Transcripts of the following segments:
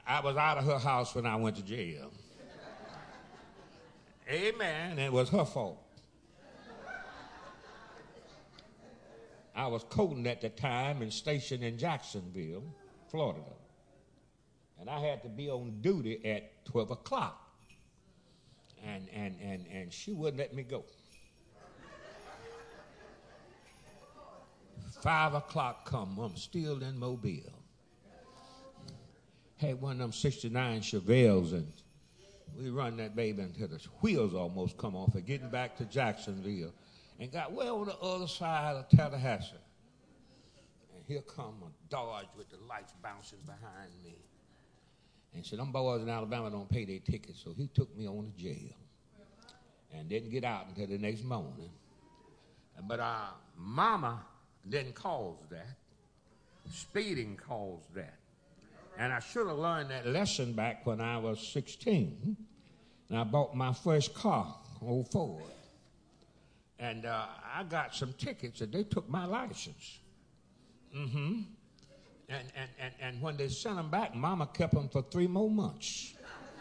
I was out of her house when I went to jail. Amen. It was her fault. I was coding at the time and stationed in Jacksonville, Florida. And I had to be on duty at 12 o'clock. And she wouldn't let me go. 5 o'clock come, I'm still in Mobile. Had one of them 69 Chevelles, and we run that baby until the wheels almost come off and getting back to Jacksonville. And got well on the other side of Tallahassee. And here come a Dodge with the lights bouncing behind me. And said, them boys in Alabama don't pay their tickets, so he took me on to jail. And didn't get out until the next morning. But mama didn't cause that. Speeding caused that. And I should have learned that lesson back when I was 16. And I bought my first car, old Ford. And I got some tickets, and they took my license. And when they sent them back, Mama kept them for 3 more months.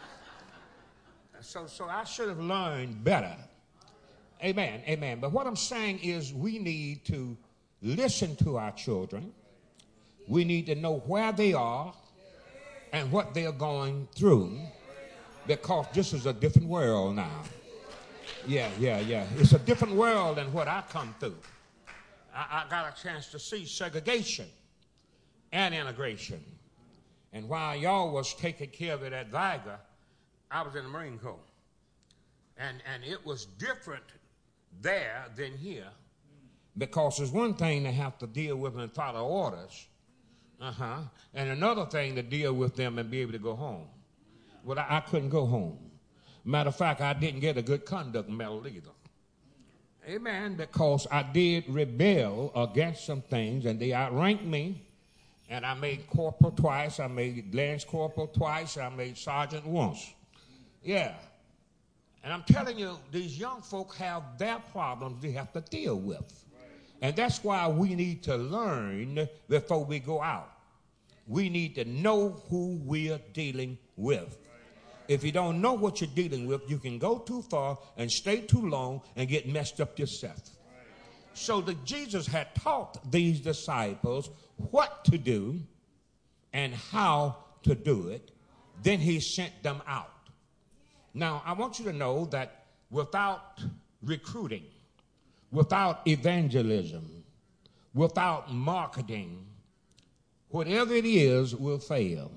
So I should have learned better. Amen, amen. But what I'm saying is we need to listen to our children. We need to know where they are and what they're going through, because this is a different world now. Yeah. It's a different world than what I come through. I got a chance to see segregation and integration. And while y'all was taking care of it at Viger, I was in the Marine Corps. And it was different there than here, because there's one thing to have to deal with and follow orders, and another thing to deal with them and be able to go home. Well, I couldn't go home. Matter of fact, I didn't get a good conduct medal either. Amen, because I did rebel against some things, and they outranked me, and I made corporal twice, I made lance corporal twice, I made sergeant once. Yeah. And I'm telling you, these young folk have their problems they have to deal with. And that's why we need to learn before we go out. We need to know who we're dealing with. If you don't know what you're dealing with, you can go too far and stay too long and get messed up yourself. So that Jesus had taught these disciples what to do and how to do it. Then he sent them out. Now, I want you to know that without recruiting, without evangelism, without marketing, whatever it is will fail.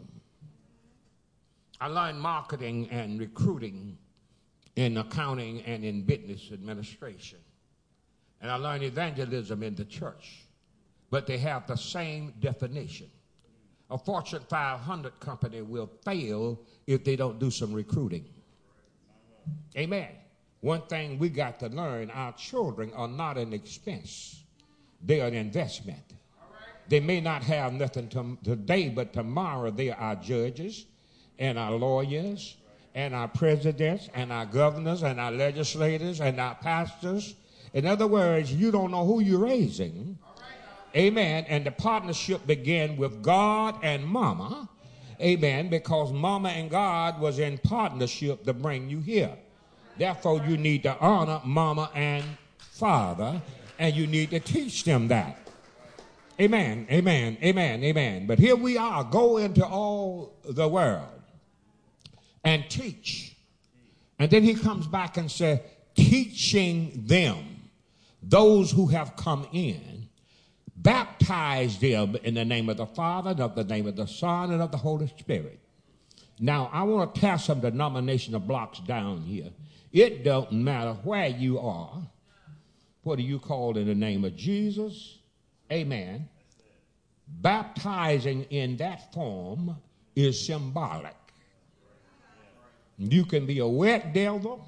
I learned marketing and recruiting in accounting and in business administration. And I learned evangelism in the church. But they have the same definition. A Fortune 500 company will fail if they don't do some recruiting. Amen. One thing we got to learn, our children are not an expense. They are an investment. They may not have nothing today, but tomorrow they are our judges and our lawyers and our presidents and our governors and our legislators and our pastors. In other words, you don't know who you're raising. Amen. And the partnership began with God and Mama. Amen. Because Mama and God was in partnership to bring you here. Therefore, you need to honor Mama and Father, and you need to teach them that. Amen, amen, amen, amen. But here we are, go into all the world and teach. And then he comes back and says, teaching them, those who have come in, baptize them in the name of the Father, and of the name of the Son, and of the Holy Spirit. Now, I want to tear some denominational blocks down here. It don't matter where you are. What do you call in the name of Jesus? Amen. Baptizing in that form is symbolic. You can be a wet devil.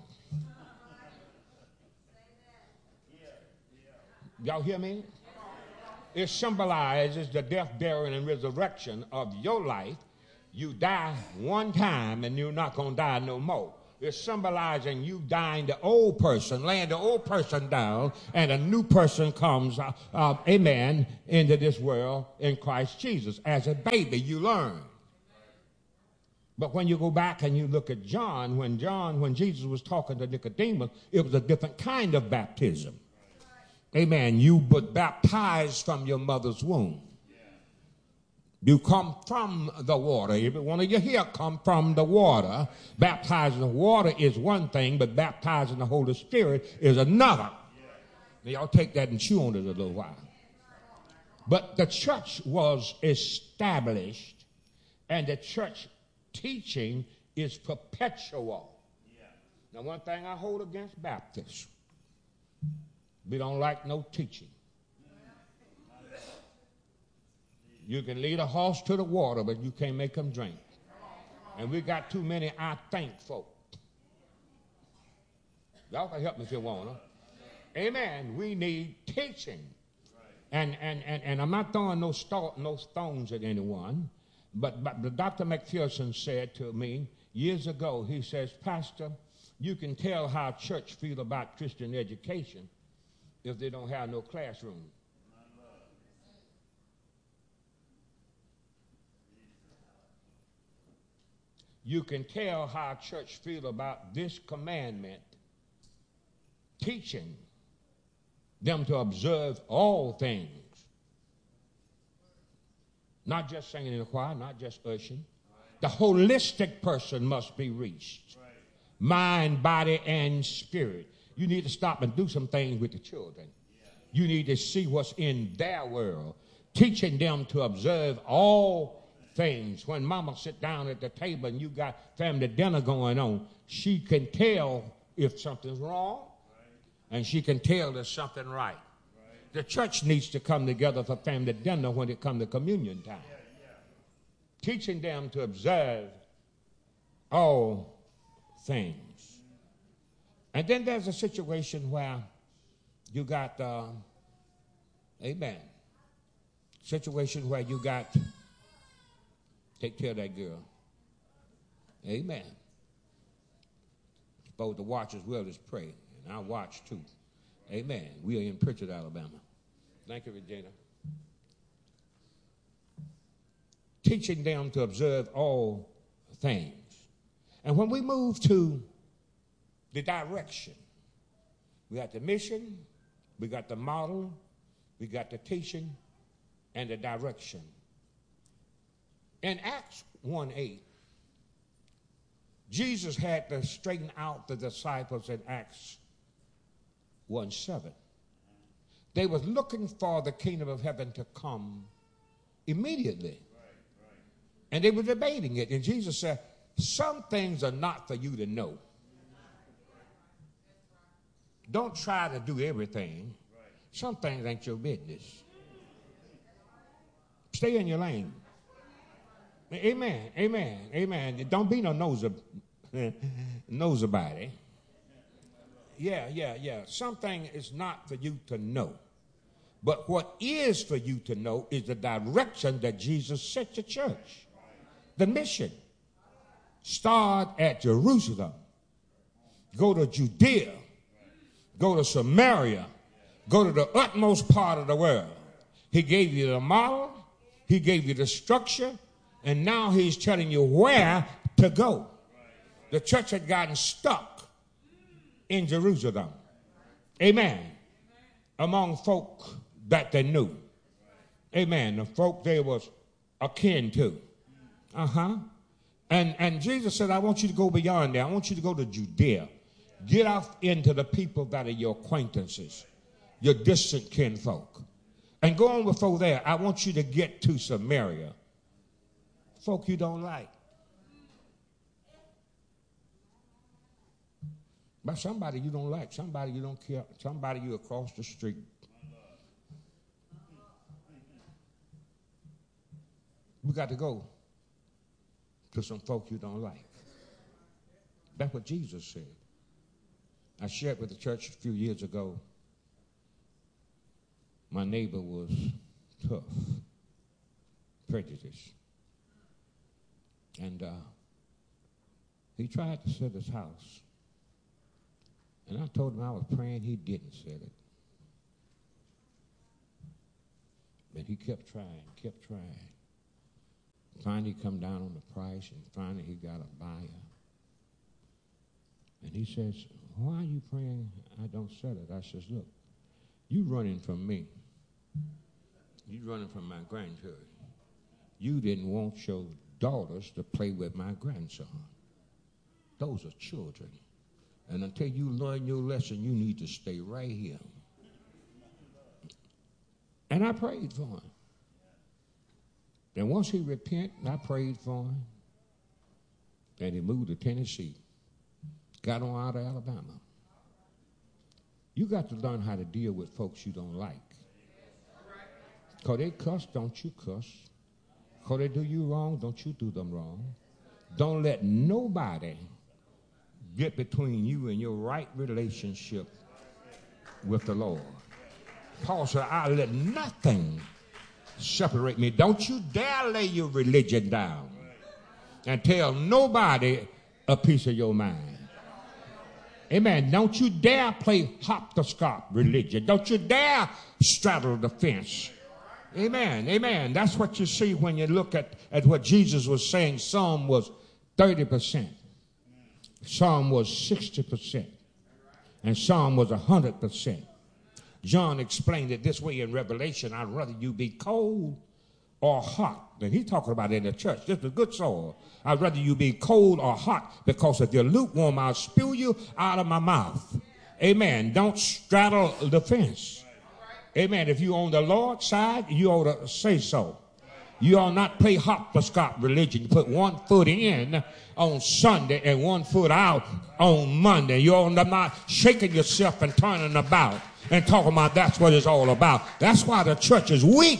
Y'all hear me? It symbolizes the death, burial, and resurrection of your life. You die one time and you're not going to die no more. It's symbolizing you dying the old person, laying the old person down, and a new person comes, amen, into this world in Christ Jesus. As a baby, you learn. But when you go back and you look at John, when Jesus was talking to Nicodemus, it was a different kind of baptism. Amen. You were baptized from your mother's womb. You come from the water. Every one of you here come from the water. Baptized in the water is one thing, but baptized in the Holy Spirit is another. Now, y'all take that and chew on it a little while. But the church was established, and the church teaching is perpetual. Now, one thing I hold against Baptists, we don't like no teaching. You can lead a horse to the water, but you can't make them drink. And we got too many I think folk. Y'all can help me if you want to. Amen. We need teaching. And I'm not throwing no stones at anyone, but Dr. McPherson said to me years ago, he says, Pastor, you can tell how church feel about Christian education if they don't have no classroom. You can tell how church feel about this commandment, teaching them to observe all things. Not just singing in the choir, not just ushering. The holistic person must be reached. Mind, body, and spirit. You need to stop and do some things with the children. You need to see what's in their world. Teaching them to observe all things. When mama sit down at the table and you got family dinner going on, she can tell if something's wrong, and she can tell there's something right. The church needs to come together for family dinner when it comes to communion time. Teaching them to observe all things. And then there's a situation where you got, situation where you got, take care of that girl. Amen. Supposed to watch as well as pray. And I watch too. Amen. We are in Pritchard, Alabama. Thank you, Regina. Teaching them to observe all things. And when we move to the direction, we got the mission, we got the model, we got the teaching, and the direction. In Acts 1:8, Jesus had to straighten out the disciples in Acts 1:7. They was looking for the kingdom of heaven to come immediately. And they were debating it. And Jesus said, some things are not for you to know. Don't try to do everything. Some things ain't your business. Stay in your lane. Amen. Amen. Amen. Don't be no nosebody. Yeah. Something is not for you to know. But what is for you to know is the direction that Jesus set the church. The mission. Start at Jerusalem. Go to Judea. Go to Samaria. Go to the utmost part of the world. He gave you the model. He gave you the structure. And now he's telling you where to go. The church had gotten stuck in Jerusalem. Amen. Among folk that they knew. Amen. The folk they was akin to. And Jesus said, I want you to go beyond there. I want you to go to Judea. Get off into the people that are your acquaintances, your distant kinfolk. And go on before there. I want you to get to Samaria. Folk you don't like. But somebody you don't like, somebody you don't care, somebody you across the street. We got to go to some folk you don't like. That's what Jesus said. I shared with the church a few years ago. My neighbor was tough, prejudiced. And he tried to sell his house. And I told him I was praying he didn't sell it. But he kept trying. finally come down on the price, and finally he got a buyer. And he says, why are you praying I don't sell it? I says, look, you running from me. You running from my grandchildren. You didn't want your daughters to play with my grandson. Those are children. And until you learn your lesson, you need to stay right here. And I prayed for him. And once he repented, I prayed for him. And he moved to Tennessee. Got on out of Alabama. You got to learn how to deal with folks you don't like. Because they cuss, don't you cuss. Because they do you wrong, don't you do them wrong. Don't let nobody get between you and your right relationship with the Lord. Paul said, I'll let nothing separate me. Don't you dare lay your religion down and tell nobody a piece of your mind. Amen. Don't you dare play hopscotch religion. Don't you dare straddle the fence. Amen. Amen. That's what you see when you look at what Jesus was saying. Some was 30%. Some was 60%. And some was 100%. John explained it this way in Revelation. I'd rather you be cold or hot. And he's talking about it in the church. This is good soil. I'd rather you be cold or hot, because if you're lukewarm, I'll spew you out of my mouth. Amen. Don't straddle the fence. Amen. If you're on the Lord's side, you ought to say so. You ought not play hopscotch religion. You put one foot in on Sunday and one foot out on Monday. You ought not shaking yourself and turning about and talking about that's what it's all about. That's why the church is weak.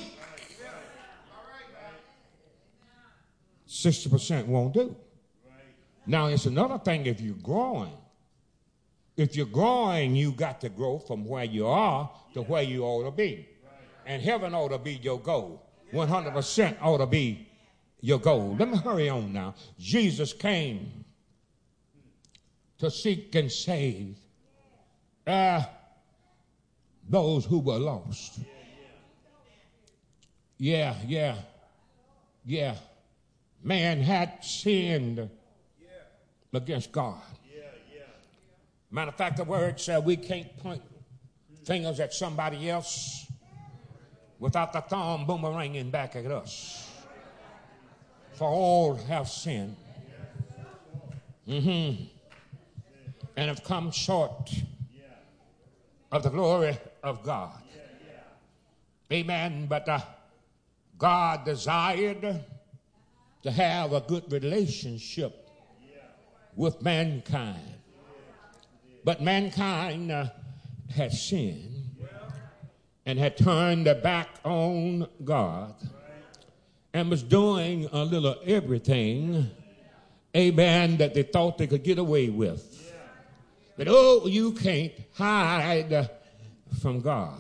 60% won't do. Now, it's another thing if you're growing. If you're growing, you got to grow from where you are to where you ought to be. And heaven ought to be your goal. 100% ought to be your goal. Let me hurry on now. Jesus came to seek and save those who were lost. Yeah. Man had sinned against God. Matter of fact, the word said we can't point fingers at somebody else without the thumb boomeranging back at us. For all have sinned. And have come short of the glory of God. Amen. But God desired to have a good relationship with mankind. But mankind had sinned and had turned their back on God and was doing a little everything, amen, that they thought they could get away with. But oh, you can't hide from God.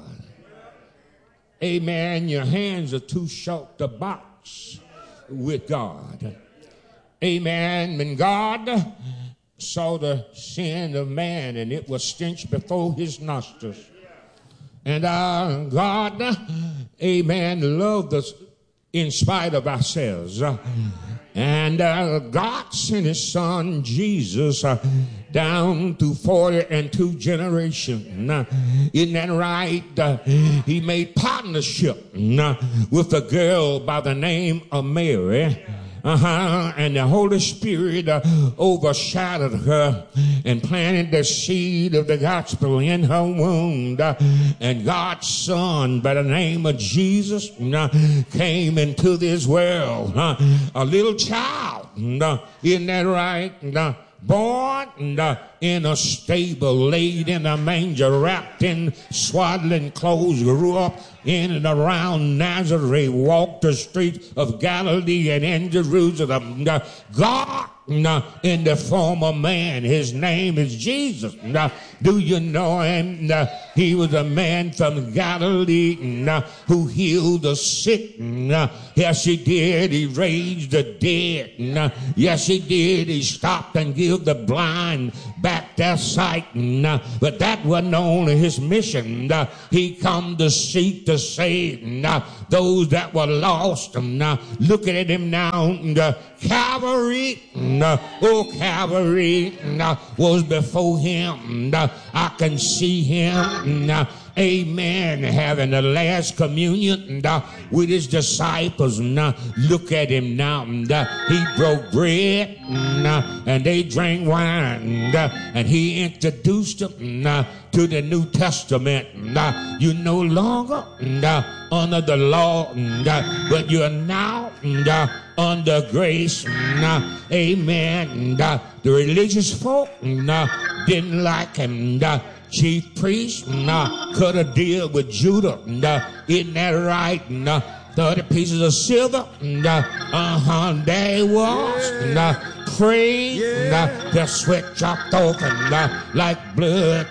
Amen. Your hands are too short to box with God. Amen. When God saw the sin of man, and it was stench before his nostrils. And God, amen, loved us in spite of ourselves. And God sent his son Jesus down to 42 generations. Isn't that right? He made partnership with a girl by the name of Mary. And the Holy Spirit overshadowed her and planted the seed of the gospel in her womb. And God's son by the name of Jesus came into this world. A little child, isn't that right? Born in a stable, laid in a manger, wrapped in swaddling clothes, grew up in and around Nazareth, walked the streets of Galilee and in Jerusalem. God in the form of man, his name is Jesus. Do you know him? He was a man from Galilee who healed the sick. Yes, he did. He raised the dead. Yes, he did. He stopped and gave the blind back back their sight. But that wasn't only his mission. He come to seek to save those that were lost. Looking at him now, Calvary, Calvary was before him. I can see him, amen, having the last communion with his disciples. Look at him now. He broke bread and they drank wine, and he introduced them to the New Testament. You're no longer under the law, but you're now under grace. Amen. The religious folk didn't like him. Chief priest could have deal with Judah. Isn't that right? 30 pieces of silver. There he was. Praying. The sweat dropped off like blood.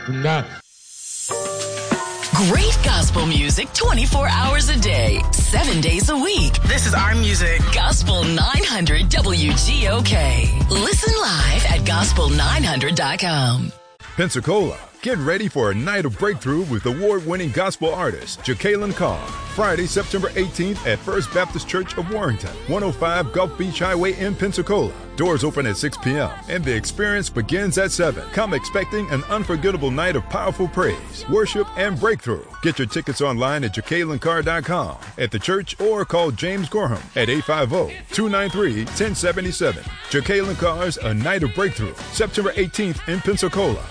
Great gospel music 24 hours a day, 7 days a week. This is our music. Gospel 900 WGOK. Listen live at gospel900.com. Pensacola, get ready for a night of breakthrough with award-winning gospel artist Jacqueline Carr. Friday, September 18th at First Baptist Church of Warrington, 105 Gulf Beach Highway in Pensacola. Doors open at 6 p.m. and the experience begins at 7. Come expecting an unforgettable night of powerful praise, worship, and breakthrough. Get your tickets online at JacquelineCarr.com, at the church, or call James Gorham at 850-293-1077. Jacqueline Carr's A Night of Breakthrough, September 18th in Pensacola.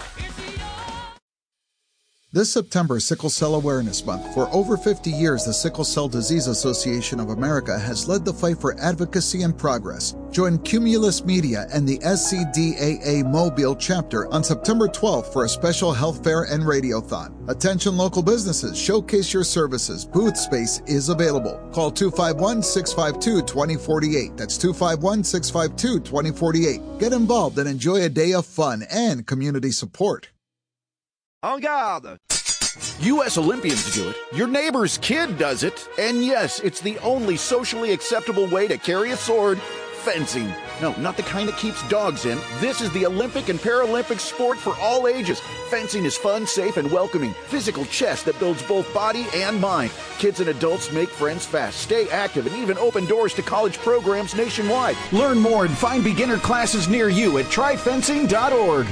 This September is Sickle Cell Awareness Month. For over 50 years, the Sickle Cell Disease Association of America has led the fight for advocacy and progress. Join Cumulus Media and the SCDAA Mobile chapter on September 12th for a special health fair and radiothon. Attention local businesses, showcase your services. Booth space is available. Call 251-652-2048. That's 251-652-2048. Get involved and enjoy a day of fun and community support. En garde! U.S. Olympians do it. Your neighbor's kid does it. And yes, it's the only socially acceptable way to carry a sword. Fencing. No, not the kind that keeps dogs in. This is the Olympic and Paralympic sport for all ages. Fencing is fun, safe, and welcoming. Physical chess that builds both body and mind. Kids and adults make friends fast, stay active, and even open doors to college programs nationwide. Learn more and find beginner classes near you at tryfencing.org.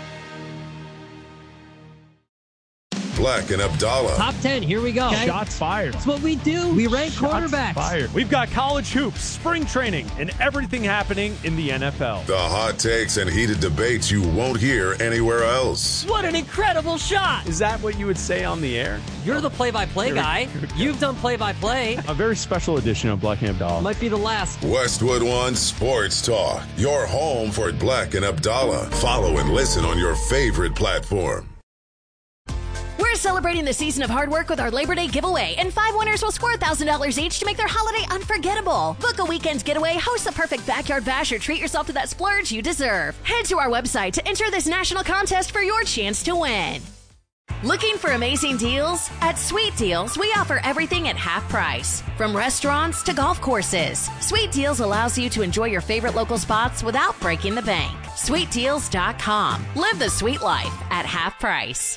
Black and Abdallah. Top 10, here we go. Okay. Shots fired. That's what we do. We rank quarterbacks. Fired. We've got college hoops, spring training, and everything happening in the NFL. The hot takes and heated debates you won't hear anywhere else. What an incredible shot. Is that what you would say on the air? You're the play-by-play guy. You've done play-by-play. A very special edition of Black and Abdallah. Might be the last. Westwood One Sports Talk. Your home for Black and Abdallah. Follow and listen on your favorite platform. We're celebrating the season of hard work with our Labor Day giveaway, and 5 winners will score $1,000 each to make their holiday unforgettable. Book a weekend getaway, host the perfect backyard bash, or treat yourself to that splurge you deserve. Head to our website to enter this national contest for your chance to win. Looking for amazing deals? At Sweet Deals, we offer everything at half price. From restaurants to golf courses, Sweet Deals allows you to enjoy your favorite local spots without breaking the bank. SweetDeals.com. Live the sweet life at half price.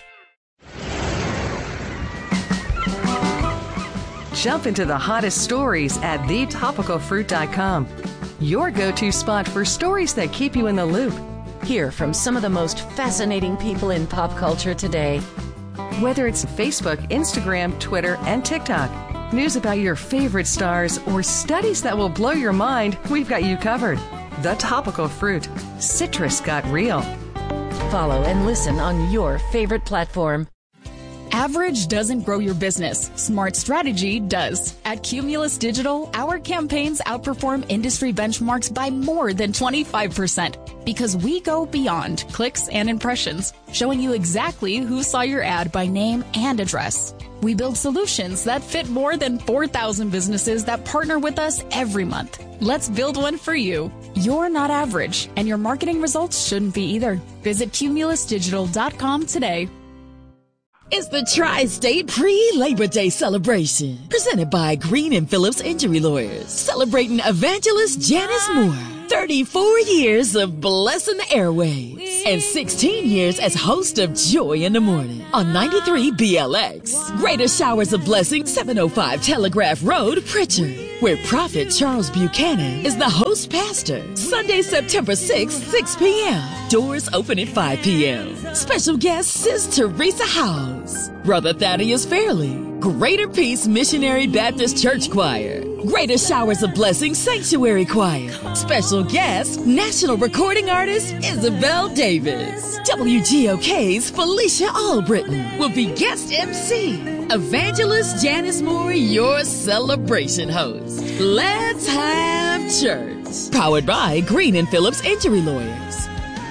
Jump into the hottest stories at thetopicalfruit.com. Your go-to spot for stories that keep you in the loop. Hear from some of the most fascinating people in pop culture today. Whether it's Facebook, Instagram, Twitter, and TikTok, news about your favorite stars, or studies that will blow your mind, we've got you covered. The Topical Fruit. Citrus got real. Follow and listen on your favorite platform. Average doesn't grow your business. Smart strategy does. At Cumulus Digital, our campaigns outperform industry benchmarks by more than 25% because we go beyond clicks and impressions, showing you exactly who saw your ad by name and address. We build solutions that fit more than 4,000 businesses that partner with us every month. Let's build one for you. You're not average, and your marketing results shouldn't be either. Visit cumulusdigital.com today. It's the Tri-State Pre-Labor Day celebration, presented by Green & Phillips Injury Lawyers, celebrating evangelist Janice Moore. 34 years of blessing the airwaves and 16 years as host of Joy in the Morning on 93 BLX. Greater Showers of Blessing, 705 Telegraph Road, Pritchard, where Prophet Charles Buchanan is the host pastor. Sunday, September 6th, 6 p.m. Doors open at 5 p.m. Special guest Sis Teresa Howes, Brother Thaddeus Fairley, Greater Peace Missionary Baptist Church Choir, Greater Showers of Blessing Sanctuary Choir. Special guest, national recording artist Isabel Davis. WGOK's Felicia Albritton will be guest MC. Evangelist Janice Moore, your celebration host. Let's have church. Powered by Green and Phillips Injury Lawyers.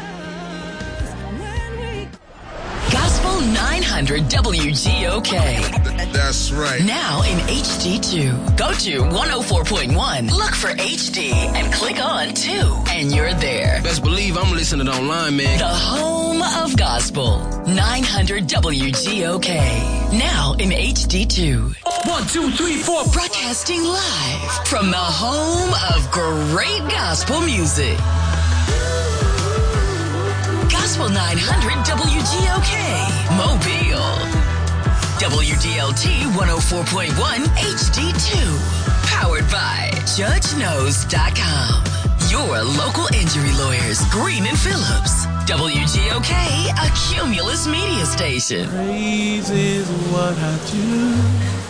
Gospel 900 WGOK. That's right. Now in HD2. Go to 104.1. Look for HD and click on 2. And you're there. Best believe I'm listening online, man. The home of gospel. 900 WGOK. Now in HD2. 1, 2, 3, 4. Broadcasting live from the home of great gospel music. Gospel 900 WGOK, Mobile. WDLT 104.1 HD2. Powered by JudgeKnows.com. Your local injury lawyers, Green and Phillips. WGOK, a Cumulus media station. Praise is what I do.